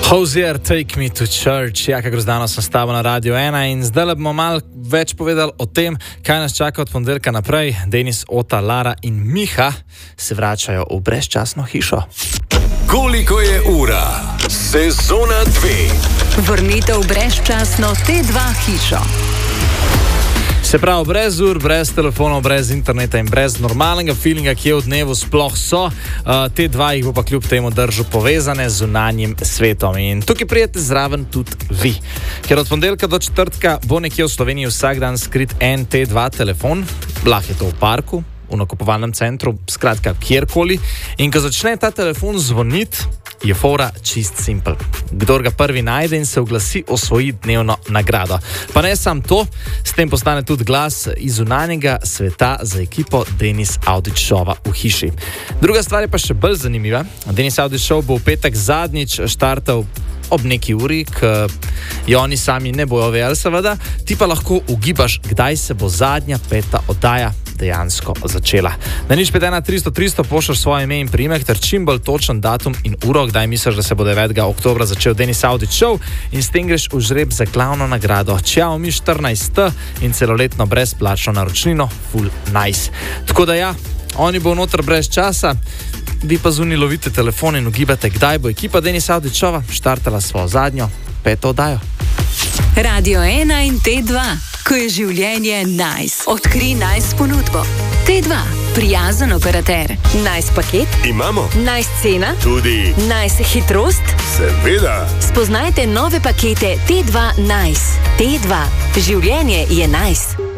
Hozier, take me to church. Ja, kako zdano sem stavil na Radio 1 in zdaj bomo malo več povedali o tem, kaj nas čaka od ponedeljka naprej. Denis, Ota, Lara in Miha se vračajo v brezčasno hišo. Koliko je ura? Sezona 2. Vrnitev v brezčasno T2 hišo. Se pravi, brez ur, brez telefonov, brez interneta in brez normalnega feelinga, ki je v dnevu sploh so. Te dva jih bo pa kljub temu držal povezane z zunanjim svetom. In tukaj prijete zraven tudi vi. Ker od ponedeljka do četrtka bo nekje v Sloveniji vsak dan skrit en T2 telefon. Lahko je to v parku, v nakupovalnem centru, skratka kjerkoli. In ko začne ta telefon zvoniti, je fora čist simpel. Kdor ga prvi najde in se oglasi, osvoji dnevno nagrado. Pa ne samo to, s tem postane tudi glas iz zunanjega sveta za ekipo Denis Audić Showa v hiši. Druga stvar je pa še bolj zanimiva. Denis Audić Show bo v petek zadnjič štartal ob neki uri, ki jo oni sami ne bojo vedeli, seveda. Ti pa lahko ugibaš, kdaj se bo zadnja peta oddaja dejansko začela. Na nič 51300 pošljaš svoje ime in priimek ter čim bolj točen datum in uro, kdaj misliš, da se bo 9. oktobra začel Denis Audić Show, in s tem greš v žreb za glavno nagrado Xiaomi 14T in celoletno brezplačno naročnino Full Nice. Tako da ja, oni bo noter brez časa, vi pa zunaj lovite telefon in ugibate, kdaj bo ekipa Denis Audić Showa štartala svojo zadnjo peto oddajo. Radio 1 in T2, ko je življenje nice. Odkri nice ponudbo. T2, prijazen operater. Nice paket? Imamo. Nice cena? Tudi. Nice hitrost? Seveda. Spoznajte nove pakete T2 Nice. T2, življenje je nice.